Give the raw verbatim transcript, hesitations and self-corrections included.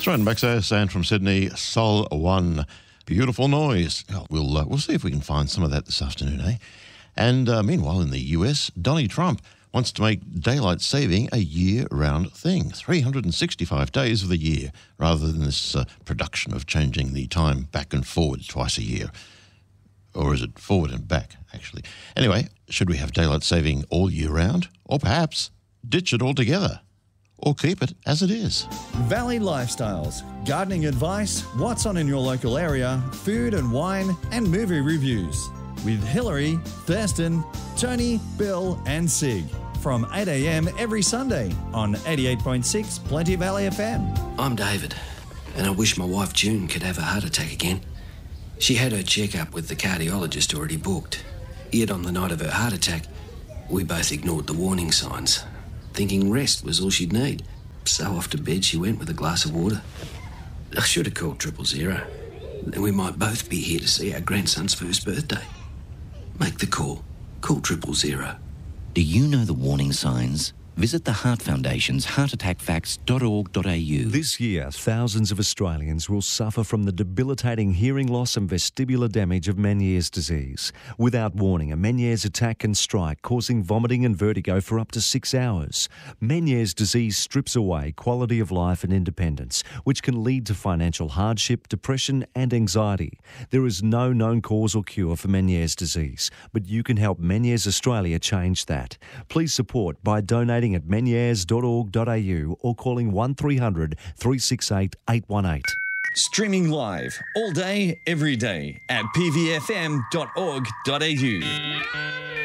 That's right, Maxo Sand from Sydney, Sol One. Beautiful noise. Oh, we'll, uh, we'll see if we can find some of that this afternoon, eh? And uh, meanwhile, in the U S, Donald Trump wants to make daylight saving a year-round thing, three hundred sixty-five days of the year, rather than this uh, production of changing the time back and forward twice a year. Or is it forward and back, actually? Anyway, should we have daylight saving all year round? Or perhaps ditch it altogether? Or keep it as it is? Valley Lifestyles, gardening advice, what's on in your local area, food and wine, and movie reviews. With Hillary, Thurston, Tony, Bill and Sig. From eight a.m. every Sunday on eighty-eight point six Plenty Valley F M. I'm David, and I wish my wife June could have a heart attack again. She had her checkup with the cardiologist already booked. Yet on the night of her heart attack, we both ignored the warning signs, thinking rest was all she'd need. So off to bed she went with a glass of water. I should have called triple zero. Then we might both be here to see our grandson's first birthday. Make the call. Call triple zero. Do you know the warning signs? Visit the Heart Foundation's heart attack facts dot org dot a u. This year, thousands of Australians will suffer from the debilitating hearing loss and vestibular damage of Meniere's disease. Without warning, a Meniere's attack can strike, causing vomiting and vertigo for up to six hours. Meniere's disease strips away quality of life and independence, which can lead to financial hardship, depression and anxiety. There is no known cause or cure for Meniere's disease, but you can help Meniere's Australia change that. Please support by donating at menieres dot org dot a u or calling one three hundred, three six eight, eight one eight. Streaming live all day, every day at p v f m dot org dot a u.